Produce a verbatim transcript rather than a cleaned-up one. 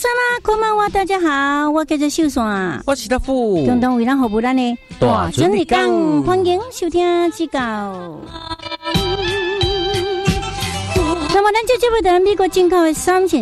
山啦，こんばんは，大家好，我叫做秀山， 我是大富， 共同为咱服务咱的大准日讲，欢迎收听指教。那么，咱就这部的美国进口的商品。